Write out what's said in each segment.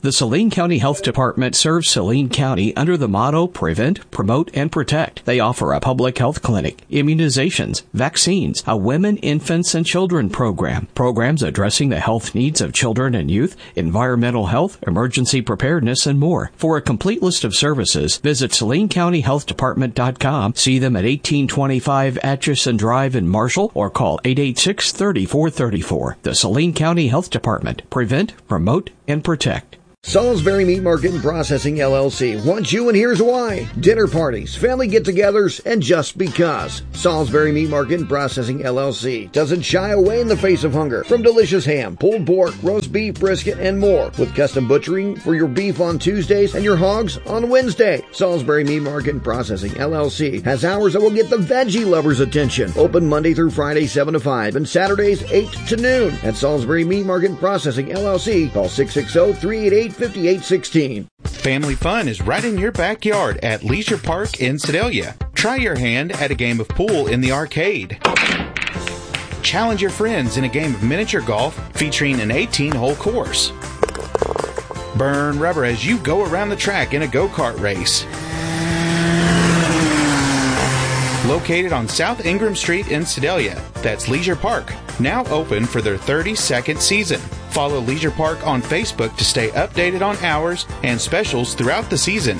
The Saline County Health Department serves Saline County under the motto Prevent, Promote, and Protect. They offer a public health clinic, immunizations, vaccines, a women, infants, and children program, programs addressing the health needs of children and youth, environmental health, emergency preparedness, and more. For a complete list of services, visit SalineCountyHealthDepartment.com, see them at 1825 Atchison Drive in Marshall, or call 886-3434. The Saline County Health Department. Prevent, Promote, and Protect. Salisbury Meat Market and Processing, LLC wants you, and here's why. Dinner parties, family get-togethers, and just because. Salisbury Meat Market and Processing, LLC doesn't shy away in the face of hunger. From delicious ham, pulled pork, roast beef, brisket, and more. With custom butchering for your beef on Tuesdays and your hogs on Wednesday. Salisbury Meat Market and Processing, LLC has hours that will get the veggie lovers' attention. Open Monday through Friday, 7 to 5, and Saturdays, 8 to noon. At Salisbury Meat Market and Processing, LLC, call 660-388-5816. Family fun is right in your backyard at Leisure Park in Sedalia. Try your hand at a game of pool in the arcade. Challenge your friends in a game of miniature golf featuring an 18-hole course. Burn rubber as you go around the track in a go-kart race. Located on South Ingram Street in Sedalia, that's Leisure Park, now open for their 32nd season. Follow Leisure Park on Facebook to stay updated on hours and specials throughout the season.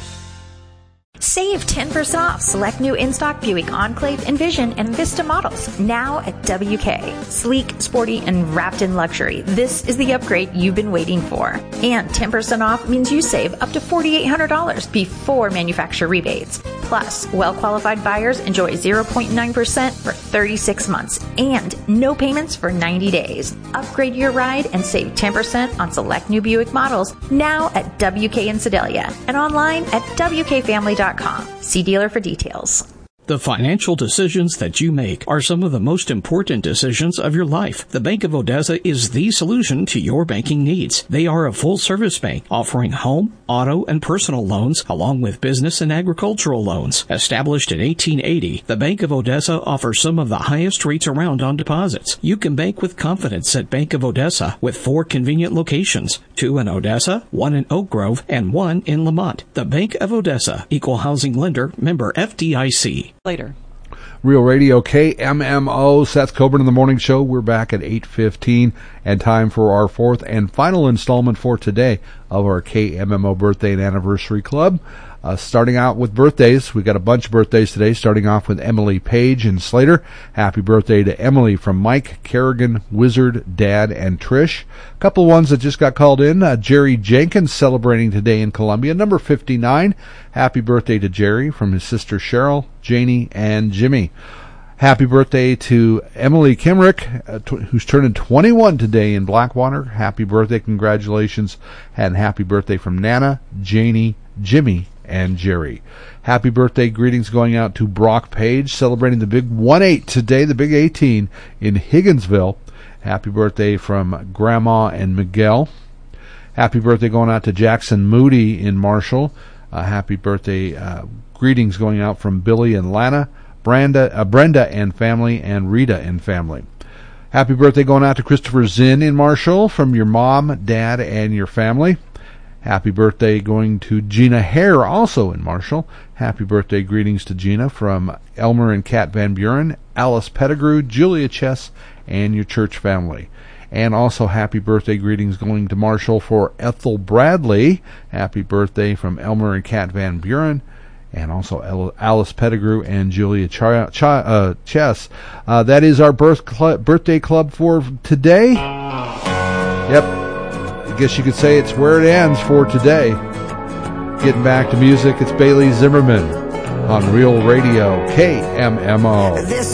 Save 10% off select new in-stock Buick Enclave, Envision, and Vista models now at WK. Sleek, sporty, and wrapped in luxury. This is the upgrade you've been waiting for. And 10% off means you save up to $4,800 before manufacturer rebates. Plus, well-qualified buyers enjoy 0.9% for 36 months and no payments for 90 days. Upgrade your ride and save 10% on select new Buick models now at WK in Sedalia and online at WKFamily.com. See dealer for details. The financial decisions that you make are some of the most important decisions of your life. The Bank of Odessa is the solution to your banking needs. They are a full-service bank offering home, auto, and personal loans along with business and agricultural loans. Established in 1880, the Bank of Odessa offers some of the highest rates around on deposits. You can bank with confidence at Bank of Odessa with 4 convenient locations, 2 in Odessa, 1 in Oak Grove, and 1 in Lamont. The Bank of Odessa, Equal Housing Lender, member FDIC. Later. Real Radio KMMO, Seth Coburn in the Morning Show. We're back at 8:15 and time for our 4th and final installment for today of our KMMO Birthday and Anniversary Club. Starting out with birthdays, we got a bunch of birthdays today, starting off with Emily Page in Slater. Happy birthday to Emily from Mike, Kerrigan, Wizard, Dad, and Trish. A couple ones that just got called in. Jerry Jenkins celebrating today in Columbia, number 59. Happy birthday to Jerry from his sister Cheryl, Janie, and Jimmy. Happy birthday to Emily Kimrick, who's turning 21 today in Blackwater. Happy birthday, congratulations, and happy birthday from Nana, Janie, Jimmy, and Jerry. Happy birthday greetings going out to Brock Page, celebrating the big 1-8 today, the big 18 in Higginsville. Happy birthday from Grandma and Miguel. Happy birthday going out to Jackson Moody in Marshall. Happy birthday greetings going out from Billy and Lana, Brenda and family, and Rita and family. Happy birthday going out to Christopher Zinn in Marshall from your mom, dad, and your family. Happy birthday going to Gina Hare, also in Marshall. Happy birthday greetings to Gina from Elmer and Kat Van Buren, Alice Pettigrew, Julia Chess, and your church family. And also happy birthday greetings going to Marshall for Ethel Bradley. Happy birthday from Elmer and Kat Van Buren, and also Alice Pettigrew and Julia Chess. That is our birthday club for today. Yep. I guess you could say it's where it ends for today. Getting back to music, it's Bailey Zimmerman on Real Radio KMMO.